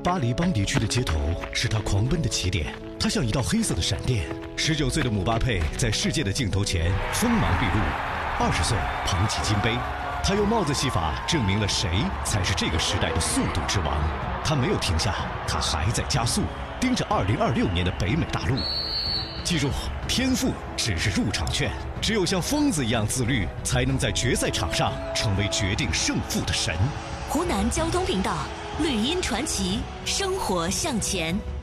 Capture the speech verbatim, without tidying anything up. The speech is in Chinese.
巴黎邦迪区的街头是他狂奔的起点，他像一道黑色的闪电。十九岁的姆巴佩在世界的镜头前锋芒毕露，二十岁捧起金杯，他用帽子戏法证明了谁才是这个时代的速度之王。他没有停下，他还在加速，盯着二零二六年的北美大陆。记住，天赋只是入场券，只有像疯子一样自律，才能在决赛场上成为决定胜负的神。 湖南交通频道，绿茵传奇，生活向前。